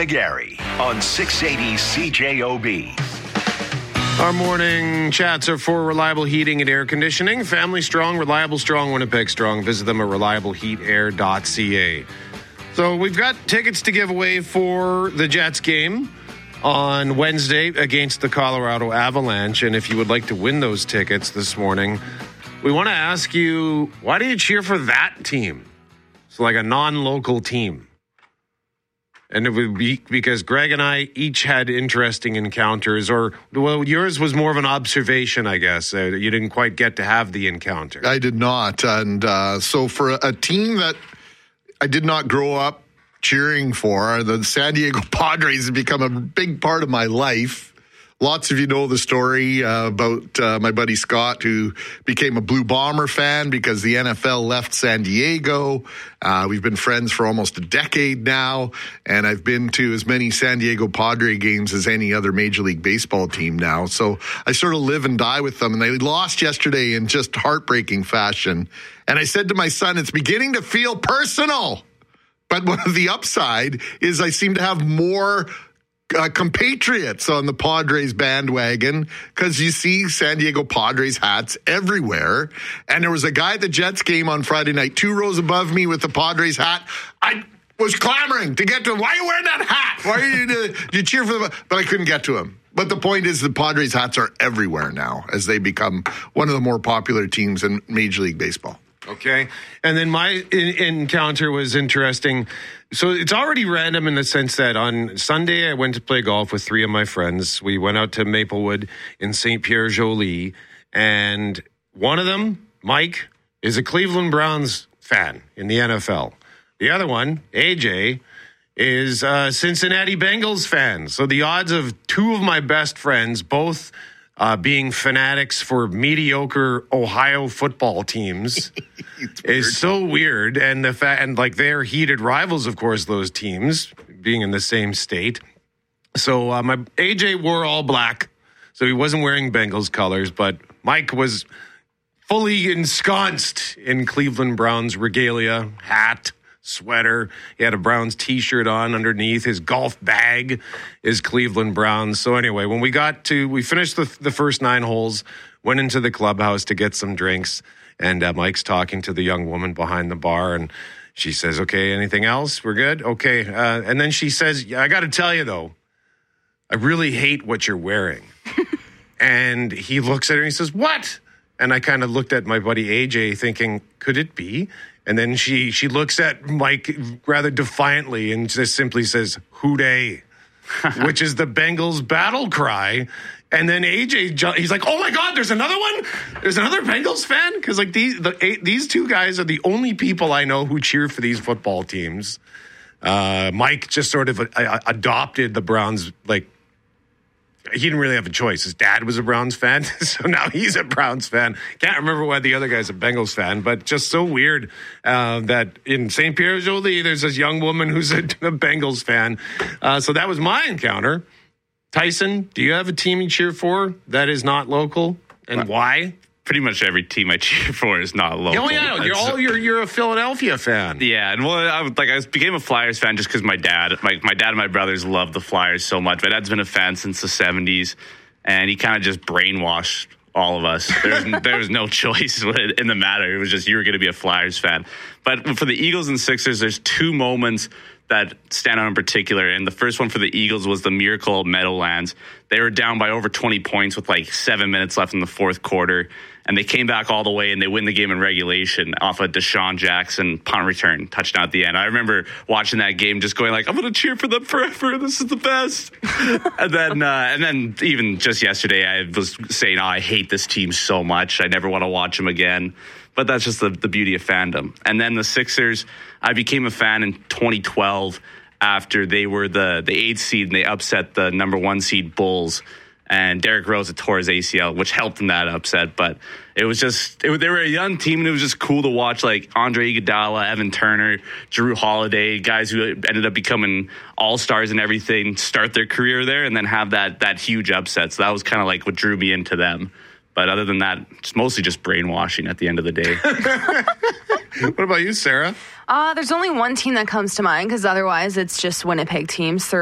McGarry on 680 CJOB. Our morning chats are for Reliable Heating and Air Conditioning. Family strong, reliable strong, Winnipeg strong. Visit them at reliableheatair.ca. So we've got tickets to give away for the Jets game on Wednesday against the Colorado Avalanche. And if you would like to win those tickets this morning, we want to ask you, why do you cheer for that team? So like a non-local team. And it would be because Greg and I each had interesting encounters, or, well, yours was more of an observation, I guess. You didn't quite get to have the encounter. I did not. And so for a team that I did not grow up cheering for, the San Diego Padres have become a big part of my life. Lots of you know the story about my buddy Scott, who became a Blue Bomber fan because the NFL left San Diego. We've been friends for almost a decade now, and I've been to as many San Diego Padre games as any other Major League Baseball team now. So I sort of live and die with them, and they lost yesterday in just heartbreaking fashion. And I said to my son, it's beginning to feel personal. But one of the upside is I seem to have more compatriots on the Padres bandwagon, because you see San Diego Padres hats everywhere. And there was a guy at the Jets game on Friday night, 2 rows above me with the Padres hat. I was clamoring to get to him. Why are you wearing that hat? Why are you cheer for them? But I couldn't get to him. But the point is, the Padres hats are everywhere now as they become one of the more popular teams in Major League Baseball. Okay. And then my encounter was interesting. So it's already random in the sense that on Sunday I went to play golf with 3 of my friends. We went out to Maplewood in St. Pierre-Jolie, and one of them, Mike, is a Cleveland Browns fan in the NFL. The other one, AJ, is a Cincinnati Bengals fan. So the odds of 2 of my best friends, both being fanatics for mediocre Ohio football teams is so weird. And the fact, and like they're heated rivals, of course, those teams being in the same state. So my AJ wore all black, so he wasn't wearing Bengals colors, but Mike was fully ensconced in Cleveland Browns regalia, hat, sweater. He had a Browns t-shirt on underneath. His golf bag is Cleveland Browns. So anyway, when we finished the first 9 holes, went into the clubhouse to get some drinks, and Mike's talking to the young woman behind the bar, and she says, okay, anything else? We're good? Okay. And then she says, I got to tell you, though, I really hate what you're wearing. And he looks at her and he says, what? And I kind of looked at my buddy AJ thinking, could it be? And then she looks at Mike rather defiantly and just simply says, "Hooday," which is the Bengals battle cry. And then AJ, he's like, "Oh my God, there's another one? There's another Bengals fan?" Because like these 2 guys are the only people I know who cheer for these football teams. Mike just sort of adopted the Browns. Like, he didn't really have a choice. His dad was a Browns fan, so now he's a Browns fan. Can't remember why the other guy's a Bengals fan, but just so weird that in St. Pierre-Jolie, there's this young woman who's a Bengals fan. So that was my encounter. Tyson, do you have a team you cheer for that is not local, and why? Pretty much every team I cheer for is not local. Oh yeah, you're a Philadelphia fan. Yeah, and I became a Flyers fan just because my dad and my brothers love the Flyers so much. My dad's been a fan since the 70s, and he kind of just brainwashed all of us. There was no choice in the matter. It was just, you were going to be a Flyers fan. But for the Eagles and Sixers, there's 2 moments that stand out in particular. And the first one for the Eagles was the Miracle of Meadowlands. They were down by over 20 points with like 7 minutes left in the 4th quarter. And they came back all the way, and they win the game in regulation off a Deshaun Jackson punt return touchdown at the end. I remember watching that game just going like, I'm going to cheer for them forever. This is the best. and then even just yesterday, I was saying, I hate this team so much. I never want to watch them again. But that's just the beauty of fandom. And then the Sixers, I became a fan in 2012 after they were the 8th seed, and they upset the number 1 seed Bulls. And Derrick Rose had tore his ACL, which helped in that upset. But it was just, they were a young team, and it was just cool to watch, like Andre Iguodala, Evan Turner, Jrue Holiday, guys who ended up becoming all-stars and everything, start their career there and then have that huge upset. So that was kind of like what drew me into them. But other than that, it's mostly just brainwashing at the end of the day. What about you, Sarah? There's only one team that comes to mind, because otherwise it's just Winnipeg teams.